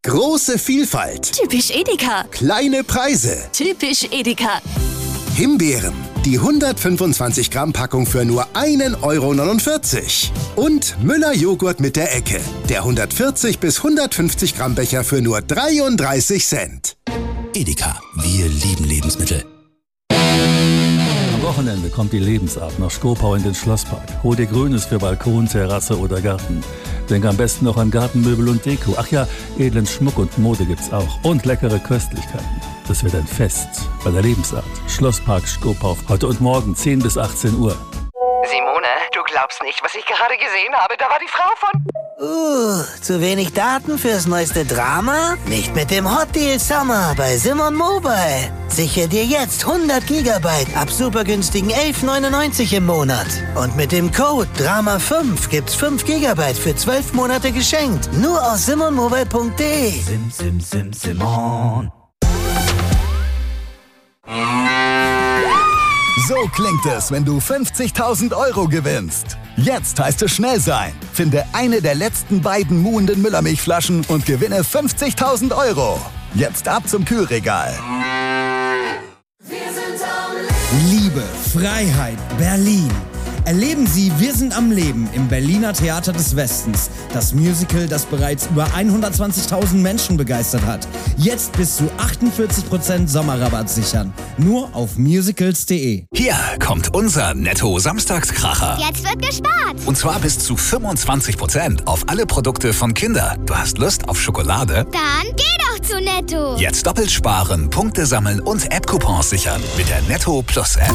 Große Vielfalt. Typisch Edeka. Kleine Preise. Typisch Edeka. Himbeeren. Die 125 Gramm Packung für nur 1,49 €. Und Müller Joghurt mit der Ecke. Der 140 bis 150 Gramm Becher für nur 33 Cent. Edeka. Wir lieben Lebensmittel. Am Wochenende kommt die Lebensart nach Skopau in den Schlosspark. Hol dir Grünes für Balkon, Terrasse oder Garten. Denk am besten noch an Gartenmöbel und Deko. Ach ja, edlen Schmuck und Mode gibt's auch. Und leckere Köstlichkeiten. Das wird ein Fest bei der Lebensart. Schlosspark Skopau. Heute und morgen 10 bis 18 Uhr. Simone, du glaubst nicht, was ich gerade gesehen habe. Da war die Frau von... Zu wenig Daten fürs neueste Drama? Nicht mit dem Hot Deal Summer bei Simon Mobile. Sichere dir jetzt 100 Gigabyte ab super günstigen 11,99 € im Monat. Und mit dem Code DRAMA5 gibt's 5 Gigabyte für 12 Monate geschenkt. Nur aus simonmobile.de. Simon. So klingt es, wenn du 50.000 € gewinnst. Jetzt heißt es schnell sein. Finde eine der letzten beiden muhenden Müllermilchflaschen und gewinne 50.000 €. Jetzt ab zum Kühlregal. Liebe, Freiheit, Berlin. Erleben Sie Wir sind am Leben im Berliner Theater des Westens. Das Musical, das bereits über 120.000 Menschen begeistert hat. Jetzt bis zu 48% Sommerrabatt sichern. Nur auf musicals.de. Hier kommt unser Netto-Samstagskracher. Jetzt wird gespart. Und zwar bis zu 25% auf alle Produkte von Kinder. Du hast Lust auf Schokolade? Dann geh doch zu Netto. Jetzt doppelt sparen, Punkte sammeln und App-Coupons sichern mit der Netto Plus App.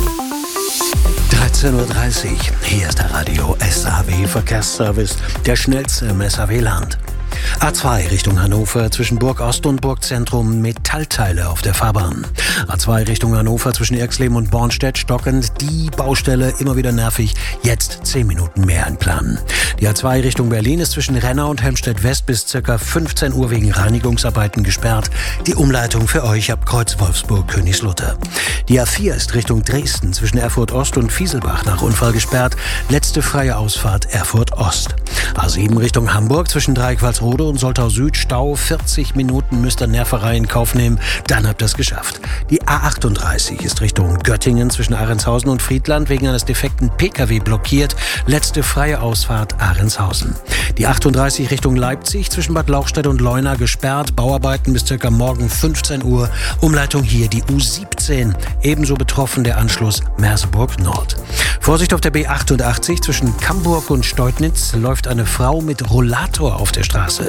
13:30 Uhr. Hier ist der Radio SAW Verkehrsservice, der schnellste im SAW-Land. A2 Richtung Hannover zwischen Burg Ost und Burgzentrum Metallteile auf der Fahrbahn. A2 Richtung Hannover zwischen Erxleben und Bornstedt stockend. Die Baustelle immer wieder nervig. Jetzt 10 Minuten mehr einplanen. Die A2 Richtung Berlin ist zwischen Renner und Helmstedt West bis ca. 15 Uhr wegen Reinigungsarbeiten gesperrt. Die Umleitung für euch ab Kreuz Wolfsburg-Königslutter. Die A4 ist Richtung Dresden zwischen Erfurt Ost und Fieselbach nach Unfall gesperrt. Letzte freie Ausfahrt Erfurt Ost. A7 Richtung Hamburg zwischen Dreieck-Walsrode und Soltau Süd Stau. 40 Minuten müsst ihr Nerverei in Kauf nehmen. Dann habt ihr es geschafft. Die A38 ist Richtung Göttingen zwischen Ahrentshausen und Friedland wegen eines defekten Pkw blockiert. Letzte freie Ausfahrt Ahrentshausen. Die 38 Richtung Leipzig zwischen Bad Lauchstädt und Leuna gesperrt. Bauarbeiten bis circa morgen 15 Uhr. Umleitung hier die U17. Ebenso betroffen der Anschluss Merseburg Nord. Vorsicht auf der B88 zwischen Camburg und Steutnitz läuft eine Frau mit Rollator auf der Straße.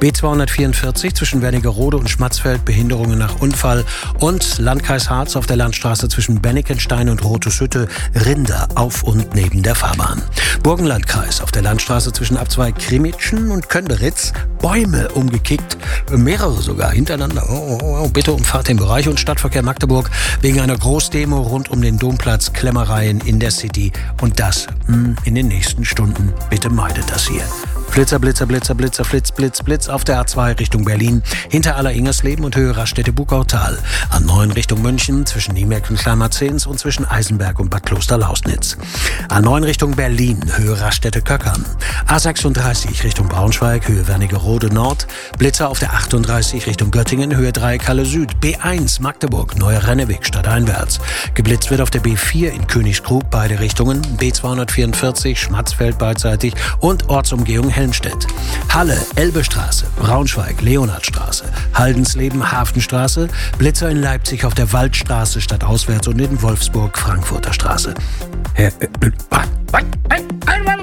B244 zwischen Wernigerode und Schmatzfeld Behinderungen nach Unfall und Landkreis Harz auf der Landstraße zwischen Bennikenstein und Roteshütte Rinder auf und neben der Fahrbahn. Burgenlandkreis auf der Landstraße zwischen Abzweig Krimitschen und Könderitz Bäume umgekickt, mehrere sogar hintereinander. Bitte umfahrt den Bereich und Stadtverkehr Magdeburg wegen einer Großdemo rund um den Domplatz, Klemmereien in der City und das in den nächsten Stunden. Bitte meidet das hier. Flitzer, Blitzer, Blitzer, Blitzer, Flitz, Blitz, Blitz auf der A2 Richtung Berlin, hinter Aller-Ingersleben und Höhe Raststätte-Bugautal. A9 Richtung München, zwischen Niemerk und Kleinmarzens und zwischen Eisenberg und Bad Kloster-Lausnitz. A9 Richtung Berlin, Höhe Raststätte-Köckern. A36 Richtung Braunschweig, Höhe Wernigerode Nord. Blitzer auf der 38 Richtung Göttingen, Höhe Dreieckhalle Süd. B1 Magdeburg, Neuer Renneweg, stadteinwärts. Geblitzt wird auf der B4 in Königskrug, beide Richtungen. B244, Schmatzfeld beidseitig und Ortsumgehung Helmstedt. Halle, Elbestraße, Braunschweig, Leonhardstraße, Haldensleben, Hafenstraße, Blitzer in Leipzig auf der Waldstraße stadtauswärts und in Wolfsburg, Frankfurter Straße.